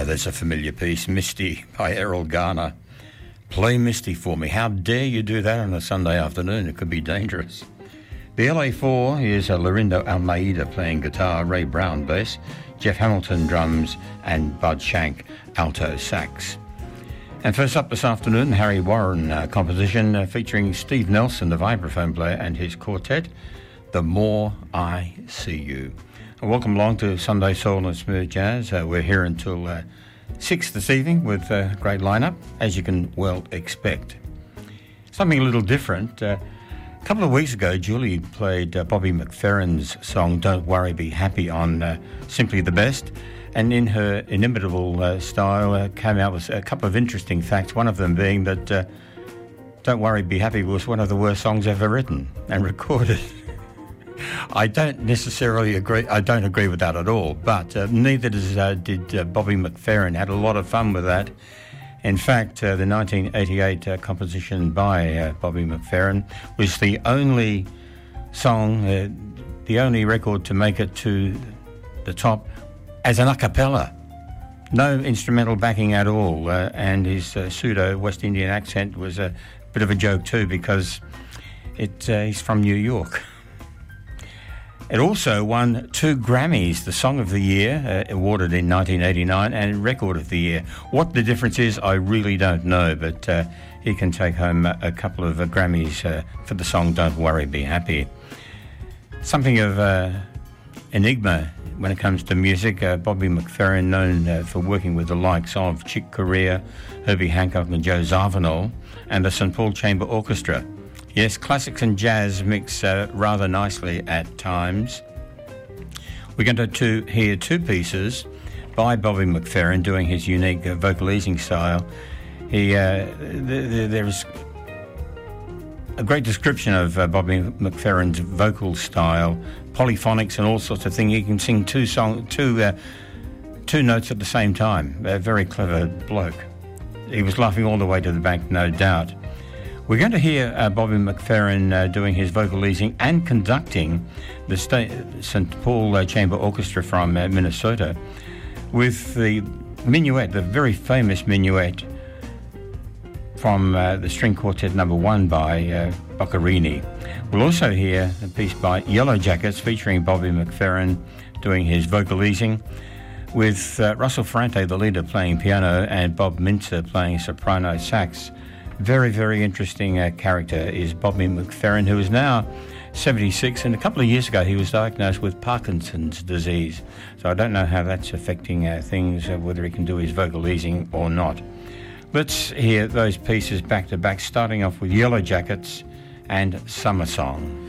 There's a familiar piece, Misty by Errol Garner. Play Misty for me. How dare you do that on a Sunday afternoon? It could be dangerous. The LA4 is Lorindo Almeida playing guitar, Ray Brown bass, Jeff Hamilton drums, and Bud Shank alto sax. And first up this afternoon, Harry Warren composition featuring Steve Nelson, the vibraphone player, and his quartet, The More I See You. Welcome along to Sunday Soul and Smooth Jazz. We're here until 6 this evening with a great lineup, as you can well expect. Something a little different. A couple of weeks ago, Julie played Bobby McFerrin's song Don't Worry, Be Happy on Simply the Best, and in her inimitable style came out with a couple of interesting facts, one of them being that Don't Worry, Be Happy was one of the worst songs ever written and recorded. I don't necessarily agree. I don't agree with that at all. But neither did Bobby McFerrin. Had a lot of fun with that. In fact, the 1988 composition by Bobby McFerrin was the only song, the only record to make it to the top as an a cappella. No instrumental backing at all. And his pseudo West Indian accent was a bit of a joke too, because he's from New York. It also won 2 Grammys, the Song of the Year, awarded in 1989, and Record of the Year. What the difference is, I really don't know, but he can take home a couple of Grammys for the song Don't Worry, Be Happy. Something of enigma when it comes to music. Bobby McFerrin, known for working with the likes of Chick Corea, Herbie Hancock and Joe Zawinul, and the St. Paul Chamber Orchestra. Yes, classics and jazz mix rather nicely at times. We're going to hear 2 pieces by Bobby McFerrin doing his unique vocal easing style. There's a great description of Bobby McFerrin's vocal style, polyphonics and all sorts of things. He can sing two notes at the same time. A very clever bloke. He was laughing all the way to the bank, no doubt. We're going to hear Bobby McFerrin doing his vocal easing and conducting the St. Paul Chamber Orchestra from Minnesota with the minuet, the very famous minuet from the String Quartet No. 1 by Boccherini. We'll also hear a piece by Yellow Jackets featuring Bobby McFerrin doing his vocal easing with Russell Ferrante, the leader, playing piano, and Bob Mintzer playing soprano sax. Very, very interesting character is Bobby McFerrin, who is now 76, and a couple of years ago he was diagnosed with Parkinson's disease. So I don't know how that's affecting things, whether he can do his vocal easing or not. Let's hear those pieces back to back, starting off with Yellow Jackets and Summer Song.